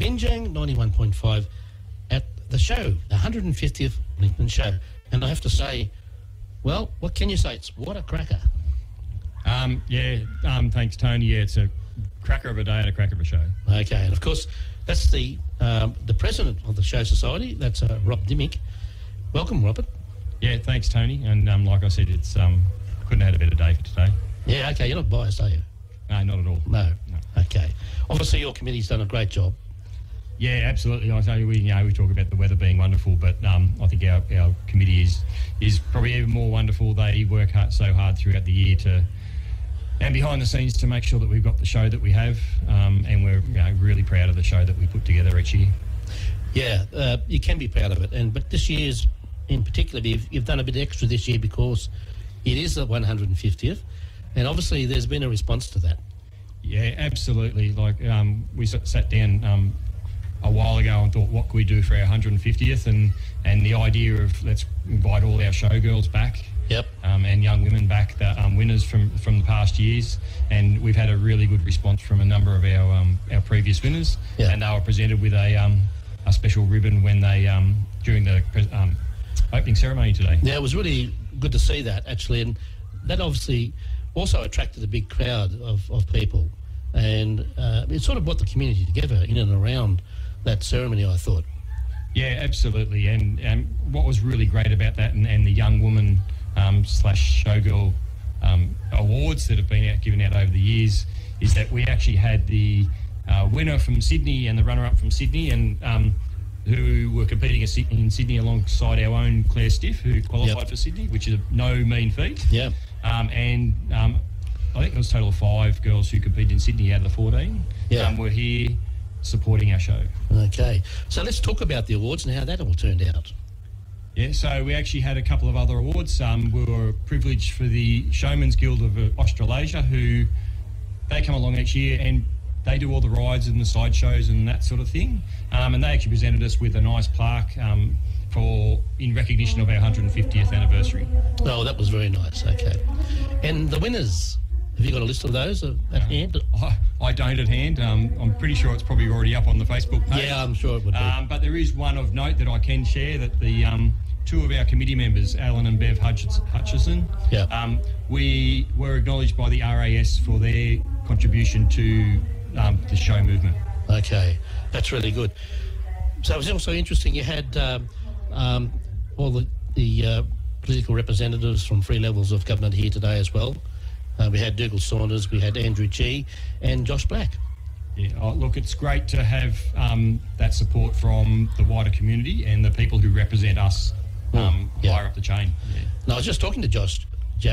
Binjang 91.5 at the show, the 150th Wellington show. And I have to say, well, what can you say? It's what a cracker. Thanks, Tony. Yeah, it's a cracker of a day and a cracker of a show. Okay, and of course, that's the president of the Show Society. That's Rob Dimmick. Welcome, Robert. Yeah, thanks, Tony. And like I said, it's couldn't have had a better day for today. Yeah, okay, you're not biased, are you? No, not at all. No. Okay. Obviously, your committee's done a great job. Yeah, absolutely. I tell you, we talk about the weather being wonderful, but I think our committee is probably even more wonderful. They work so hard throughout the year and behind the scenes to make sure that we've got the show that we have, and we're really proud of the show that we put together each year. Yeah, you can be proud of it, but this year's in particular, you've done a bit extra this year because it is the 150th, and obviously there's been a response to that. Yeah, absolutely. Like we sat down a while ago and thought, what could we do for our 150th? And the idea of let's invite all our showgirls back. Yep. And young women back, the winners from the past years, and we've had a really good response from a number of our previous winners. Yep. And they were presented with a special ribbon when they during the opening ceremony today. Yeah, it was really good to see that actually, and that obviously also attracted a big crowd of people, and it sort of brought the community together in and around that ceremony, I thought. Yeah, absolutely. And what was really great about that and the young woman / showgirl awards that have been given out over the years is that we actually had the winner from Sydney and the runner-up from Sydney, and who were competing in Sydney alongside our own Claire Stiff, who qualified for Sydney, which is no mean feat. Yeah. I think there was a total of 5 girls who competed in Sydney out of the 14. Yeah. Were here supporting our show. Okay. So let's talk about the awards and how that all turned out. Yeah, so we actually had a couple of other awards. We were privileged for the Showmen's Guild of Australasia, who they come along each year and they do all the rides and the sideshows and that sort of thing. And they actually presented us with a nice plaque in recognition of our 150th anniversary. Oh, that was very nice. Okay. And the winners, have you got a list of those at hand? I don't at hand. I'm pretty sure it's probably already up on the Facebook page. Yeah, I'm sure it would be. But there is one of note that I can share, that the 2 of our committee members, Alan and Bev Hutchison, we were acknowledged by the RAS for their contribution to the show movement. Okay, that's really good. So it was also interesting, you had all the political representatives from 3 levels of government here today as well. We had Dougal Saunders, we had Andrew Gee and Josh Black. Yeah, look, it's great to have that support from the wider community and the people who represent us higher up the chain. Yeah. No, I was just talking to Josh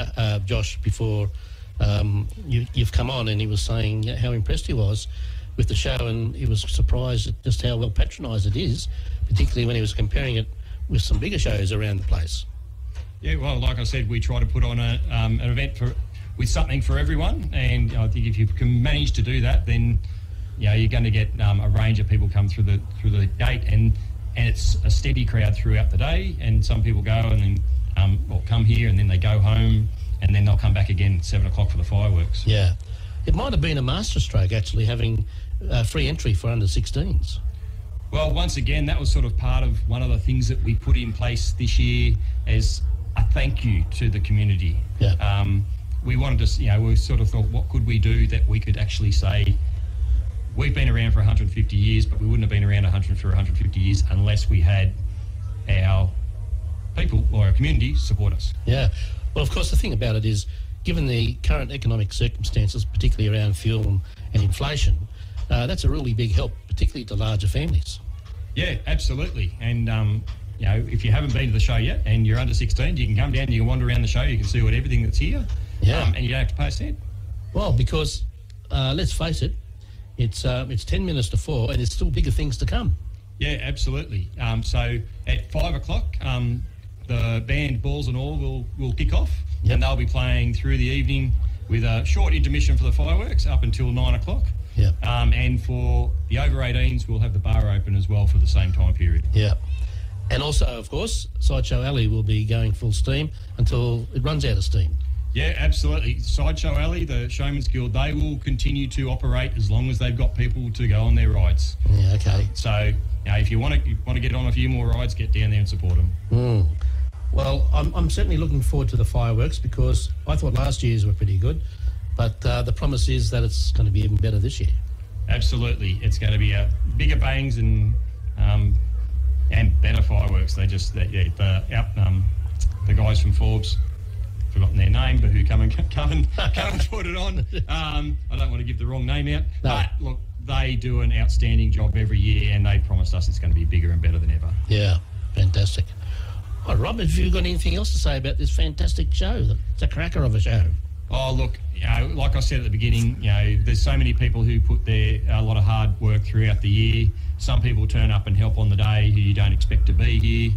before you've come on, and he was saying how impressed he was with the show, and he was surprised at just how well patronised it is, particularly when he was comparing it with some bigger shows around the place. Yeah, well, like I said, we try to put on an event with something for everyone, and I think if you can manage to do that, then you're going to get a range of people come through the gate, and it's a steady crowd throughout the day. And some people go and then come here and then they go home, and then they'll come back again at 7 o'clock for the fireworks. Yeah, it might have been a masterstroke actually having free entry for under 16s. Well, once again, that was sort of part of one of the things that we put in place this year as a thank you to the community. Yeah. We wanted to, we sort of thought, what could we do that we could actually say, we've been around for 150 years, but we wouldn't have been around for 150 years unless we had our people or our community support us. Yeah. Well, of course, the thing about it is, given the current economic circumstances, particularly around fuel and inflation, that's a really big help, particularly to larger families. Yeah, absolutely. And if you haven't been to the show yet and you're under 16, you can come down, you can wander around the show, you can see everything that's here. Yeah. And you don't have to pay a cent. Well, because let's face it, it's 10 minutes to 4 and there's still bigger things to come. Yeah, absolutely. So at 5 o'clock, the band Balls and All will kick off. Yep. And they'll be playing through the evening with a short intermission for the fireworks up until 9 o'clock. Yep. And for the over 18s, we'll have the bar open as well for the same time period. Yeah. And also, of course, Sideshow Alley will be going full steam until it runs out of steam. Yeah, absolutely. Sideshow Alley, the Showman's Guild, they will continue to operate as long as they've got people to go on their rides. Yeah, okay. So, if you want to get on a few more rides, get down there and support them. Well, I'm certainly looking forward to the fireworks because I thought last year's were pretty good, but the promise is that it's going to be even better this year. Absolutely, it's going to be bigger bangs and better fireworks. The guys from Forbes, forgotten their name, but who come and put it on. I don't want to give the wrong name out, but look, they do an outstanding job every year, and they promised us it's going to be bigger and better than ever. Yeah, fantastic. Oh, Rob, have you got anything else to say about this fantastic show? It's a cracker of a show. Oh, look, like I said at the beginning, there's so many people who put a lot of hard work throughout the year. Some people turn up and help on the day who you don't expect to be here,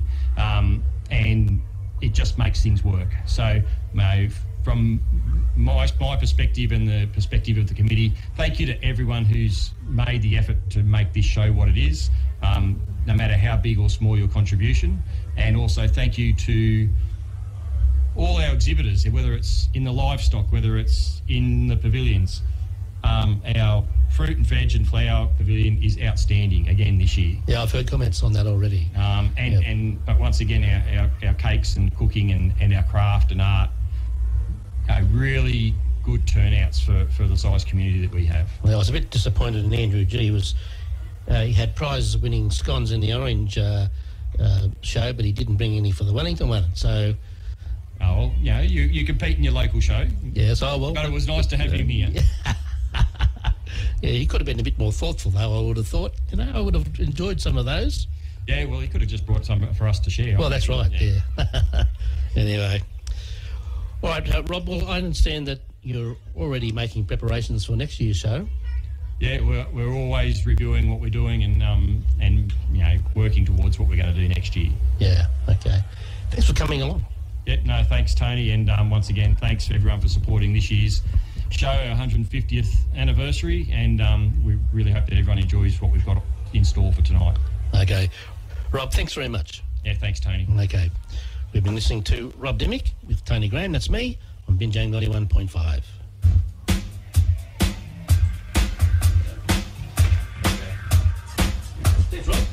and it just makes things work. So, from my perspective and the perspective of the committee, thank you to everyone who's made the effort to make this show what it is, no matter how big or small your contribution. And also thank you to all our exhibitors, whether it's in the livestock, whether it's in the pavilions. Our fruit and veg and flower pavilion is outstanding again this year. Yeah, I've heard comments on that already. But once again, our cakes and cooking and our craft and art are really good turnouts for the size community that we have. Well, I was a bit disappointed in Andrew G. He had prize-winning scones in the orange show, but he didn't bring any for the Wellington one. So, you compete in your local show. Yes, well. But it was nice to have him here. Yeah, he could have been a bit more thoughtful, though. I would have thought. I would have enjoyed some of those. Yeah, well, he could have just brought some for us to share. Well, that's right. Yeah. Anyway, all right, Rob. Well, I understand that you're already making preparations for next year's show. Yeah, we're always reviewing what we're doing and working towards what we're going to do next year. Yeah. Okay. Thanks for coming along. Yeah. No, thanks, Tony, and once again, thanks to everyone for supporting this year's show, our 150th anniversary, and we really hope that everyone enjoys what we've got in store for tonight. Okay. Rob, thanks very much. Yeah, thanks, Tony. Okay. We've been listening to Rob Dimmick with Tony Graham. That's me on Binjang 91.5. Thanks, Rob.